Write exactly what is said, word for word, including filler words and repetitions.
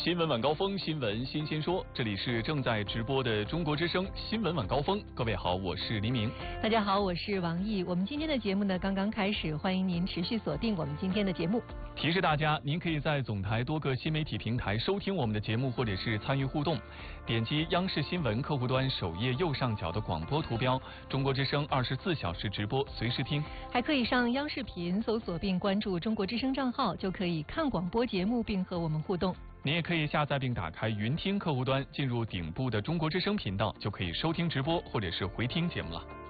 新闻晚高峰，新闻新鲜说，这里是正在直播的中国之声新闻晚高峰。各位好，我是黎明。 大家好，我是王毅。我们今天的节目呢刚刚开始，欢迎您持续锁定我们今天的节目。 提示大家，您可以在总台多个新媒体平台收听我们的节目，或者是参与互动。点击央视新闻客户端首页右上角的广播图标，中国之声二十四小时直播，随时听。 还可以上央视频搜索并关注中国之声账号，就可以看广播节目并和我们互动。 您也可以下载并打开云听客户端，进入顶部的中国之声频道，就可以收听直播或者是回听节目了。